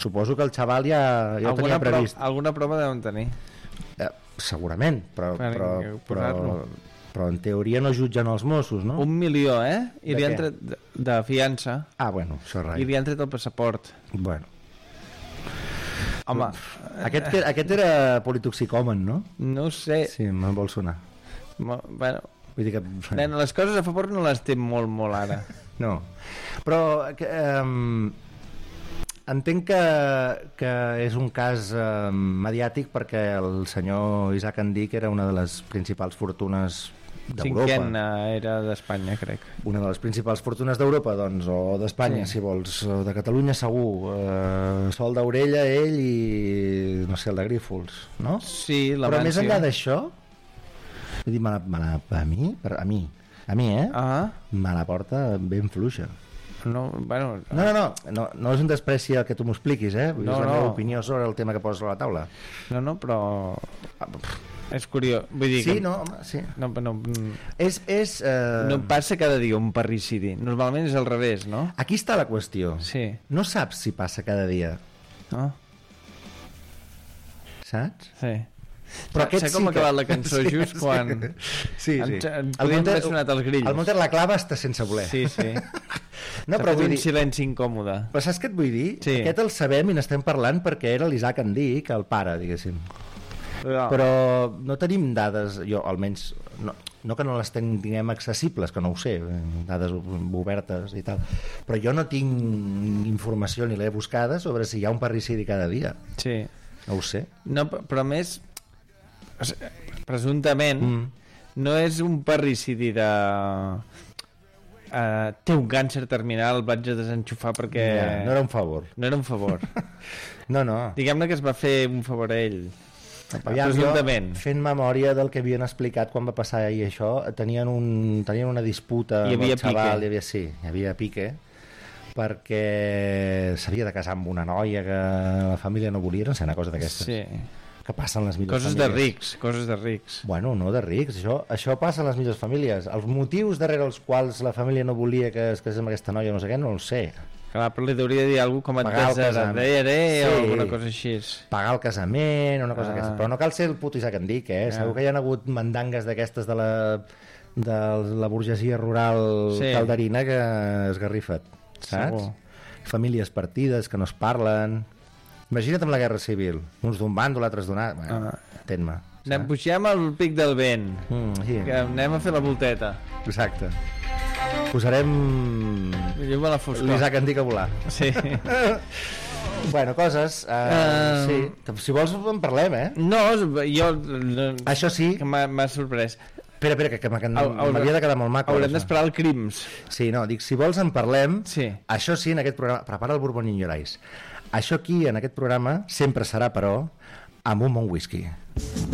suposo que el xaval ja ho tenia previst. Alguna prova deuen tenir. Segurament, però en teoria no jutgen els Mossos, no? 1 milió, I li han tret de fiança. Bueno, això és res. I li han tret el passaport. Bueno. Home, aquest era politoxicòmen, no? No ho sé. Sí, me'n vol sonar. Bueno, vull dir que... les coses a favor no les té molt, molt ara. No, però entenc que és un cas mediàtic perquè el senyor Isaac Andic era una de les principals fortunes d'Europa. Cinquena era d'Espanya, crec. Una de les principals fortunes d'Europa, doncs, o d'Espanya, si vols, o de Catalunya segur. Sol d'Orella, ell i, no sé, el de Grífols, no? Sí, la però més enllà d'això, vull dir, a mi, me la porta ben fluixa. No és un despreci que tu m'ho expliquis, és la meva opinió sobre el tema que poses a la taula. No, però és curiós, vull dir sí, que és no passa cada dia un parricidi, normalment és al revés, no? Aquí està la qüestió. Sí. No saps si passa cada dia. Saps? Sí. Però sé com ha acabat la cançó just quan podien haver sonat els grills. El Monter la clava està sense voler. Sí. No, però vull dir, un silenci incòmode. Però saps què et vull dir? Sí. Aquest el sabem i n'estem parlant perquè era l'Isaac Andic, el pare, diguéssim. Però no tenim dades, jo almenys no que no les tinguem accessibles, que no ho sé, dades obertes i tal, però jo no tinc informació ni l'he buscada sobre si hi ha un parricidi cada dia. Sí. No ho sé. No, però més presumptament no és un parricidi de té un càncer terminal, vaig a desenxufar perquè... No era un favor. No era un favor. No. Diguem-ne que es va fer un favor a ell. Presumptament. Fent memòria del que havien explicat quan va passar ahir això, tenien una disputa amb el xaval, hi havia pique, perquè s'havia de casar amb una noia que la família no volia, no sé, una cosa d'aquestes. Sí. Que passen les millors famílies. Coses de rics. Bueno, no de rics, això passa a les millors famílies. Els motius darrere els quals la família no volia que es casés amb aquesta noia, no sé què, no el sé. Clar, però li hauria de dir alguna com et desheredaré o alguna cosa així. Pagar el casament, una cosa d'aquesta. Però no cal ser el puto Isaac Andic, Segur que hi ha hagut mandangues d'aquestes de la burgesia rural calderina que esgarrifa't, saps? Segur. Famílies partides que no es parlen. Imagina't amb la Guerra Civil, uns d'un bando, l'altres d'un altre. Entén-me. Pugem al pic del vent, que anem a fer la volteta. Exacte. Posarem l'Isaac Andic a volar. Sí. Bueno, coses sí. Si vols en parlem, No, jo això sí que m'ha sorprès. Espera, que m'havia de quedar molt maco. Haurem d'esperar el Crims. Sí, no, dic, si vols en parlem. Sí. Això sí, en aquest programa, prepara el Bourbonin Llorais. Això aquí, en aquest programa, sempre serà, però, amb un bon whisky.